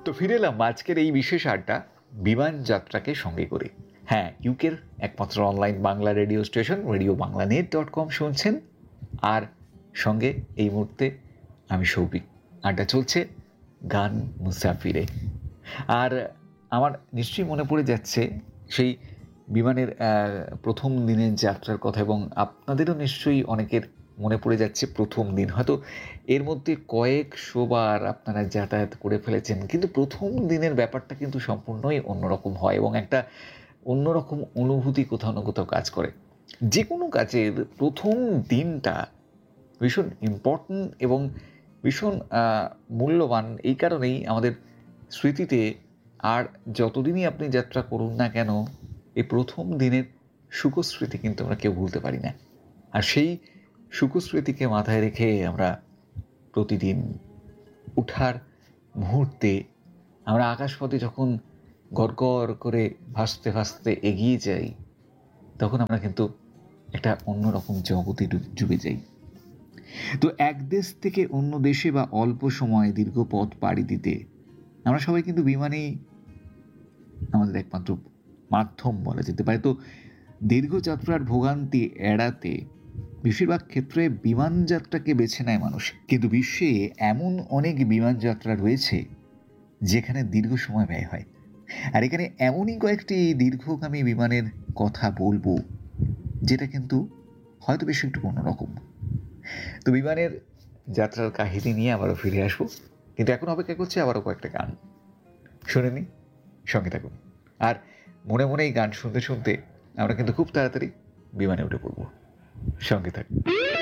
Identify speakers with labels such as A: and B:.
A: তো ফিরে এলাম আজকের এই বিশেষ আড্ডা বিমান যাত্রাকে সঙ্গে করে। হ্যাঁ, ইউকের একমাত্র online Bangla radio station radio Bangla net.com শুনছেন, আর সঙ্গে এই মুহূর্তে আমি সৌভিক। আড্ডা চলছে গান মুসাফিরে। আর আমার নিশ্চয়ই মনে পড়ে যাচ্ছে সেই বিমানের প্রথম দিনের যাত্রার কথা, এবং আপনাদেরও নিশ্চয়ই অনেকের মনে পড়ে যাচ্ছে প্রথম দিন। হয়তো এর মধ্যে কয়েকশোবার আপনারা যাতায়াত করে ফেলেছেন, কিন্তু প্রথম দিনের ব্যাপারটা কিন্তু সম্পূর্ণই অন্যরকম হয় এবং একটা অন্যরকম অনুভূতি কোথাও না কোথাও কাজ করে। যে কোনো কাজের প্রথম দিনটা ভীষণ ইম্পর্ট্যান্ট এবং ভীষণ মূল্যবান এই কারণেই আমাদের স্মৃতিতে। আর যতদিনই আপনি যাত্রা করুন না কেন, এই প্রথম দিনের সুখস্মৃতি কিন্তু আমরা কেউ ভুলতে পারি না। আর সেই সুখস্মৃতিকে মাথায় রেখে আমরা প্রতিদিন উঠার মুহূর্তে আমরা আকাশপথে যখন গড়গড় করে ভাসতে ভাসতে এগিয়ে যাই, তখন আমরা কিন্তু একটা অন্যরকম জগতে ডুবে যাই। তো এক দেশ থেকে অন্য দেশে বা অল্প সময়ে দীর্ঘ পথ পাড়ি দিতে আমরা সবাই কিন্তু বিমানেই আমাদের একমাত্র মাধ্যম বলা যেতে পারে। তো দীর্ঘ যাত্রার ভোগান্তি এড়াতে বেশিরভাগ ক্ষেত্রে বিমান যাত্রাকে বেছে নেয় মানুষ। কিন্তু বিশ্বে এমন অনেক বিমান যাত্রা রয়েছে যেখানে দীর্ঘ সময় ব্যয় হয়। আর এখানে এমনই কয়েকটি দীর্ঘগামী বিমানের কথা বলবো যেটা কিন্তু হয়তো বেশ একটু অন্যরকম। তো বিমানের যাত্রার কাহিনী নিয়ে আবারও ফিরে আসবো, কিন্তু এখন অপেক্ষা করছে আবারও কয়েকটা গান শুনে নি, সঙ্গে থাকুন। আর মনে মনে এই গান শুনতে শুনতে আমরা কিন্তু খুব তাড়াতাড়ি বিমানে উঠে পড়বো। সঙ্গে থাকুন।